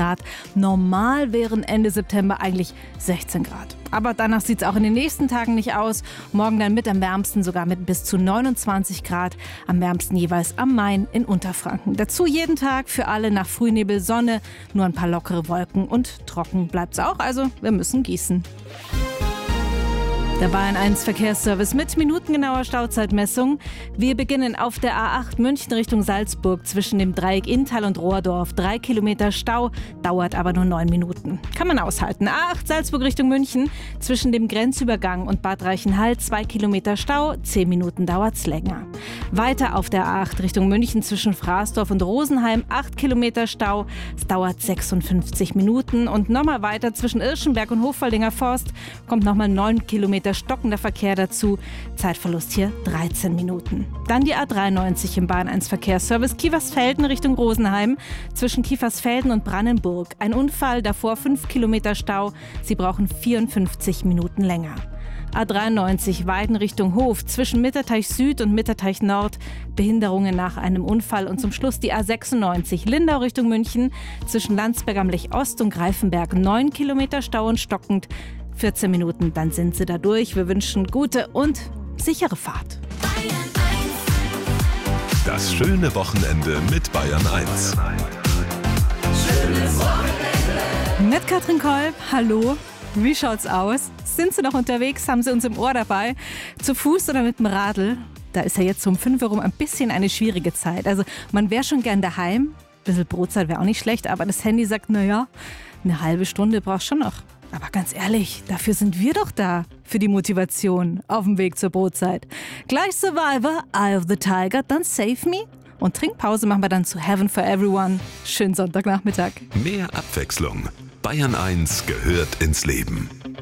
Grad. Normal wären Ende September eigentlich 16 Grad. Aber danach sieht es auch in den nächsten Tagen nicht aus. Morgen dann mit am wärmsten, sogar mit bis zu 29 Grad. Am wärmsten jeweils am Main in Unterfranken. Dazu jeden Tag für alle nach Frühnebel Sonne, nur ein paar lockere Wolken und trocken bleibt's auch. Also wir müssen gießen. Der Bayern 1 Verkehrsservice mit minutengenauer Stauzeitmessung. Wir beginnen auf der A8 München Richtung Salzburg zwischen dem Dreieck Inntal und Rohrdorf. 3 Kilometer Stau, dauert aber nur 9 Minuten. Kann man aushalten. A8 Salzburg Richtung München zwischen dem Grenzübergang und Bad Reichenhall 2 Kilometer Stau, 10 Minuten dauert's länger. Weiter auf der A8 Richtung München zwischen Fraßdorf und Rosenheim 8 Kilometer Stau, es dauert 56 Minuten. Und nochmal weiter zwischen Irschenberg und Hofwaldinger Forst kommt nochmal 9 Kilometer stockender Verkehr dazu. Zeitverlust hier 13 Minuten. Dann die A93 im Bahn 1 Verkehrsservice Kiefersfelden Richtung Rosenheim zwischen Kiefersfelden und Brannenburg. Ein Unfall, davor 5 Kilometer Stau. Sie brauchen 54 Minuten länger. A93 Weiden Richtung Hof zwischen Mitterteich Süd und Mitterteich Nord. Behinderungen nach einem Unfall. Und zum Schluss die A96 Lindau Richtung München zwischen Landsberg am Lech Ost und Greifenberg. 9 Kilometer Stau und stockend. 14 Minuten, dann sind sie da durch. Wir wünschen gute und sichere Fahrt. Das schöne Wochenende mit Bayern 1. Schönes Wochenende. Mit Katrin Kolb, hallo. Wie schaut's aus? Sind Sie noch unterwegs? Haben Sie uns im Ohr dabei? Zu Fuß oder mit dem Radl? Da ist ja jetzt um 5 Uhr rum ein bisschen eine schwierige Zeit. Also man wäre schon gern daheim. Ein bisschen Brotzeit wäre auch nicht schlecht, aber das Handy sagt, naja, eine halbe Stunde brauchst du schon noch. Aber ganz ehrlich, dafür sind wir doch da. Für die Motivation auf dem Weg zur Brotzeit. Gleich Survivor, Eye of the Tiger, dann Save Me. Und Trinkpause machen wir dann zu Heaven for Everyone. Schönen Sonntagnachmittag. Mehr Abwechslung. Bayern 1 gehört ins Leben.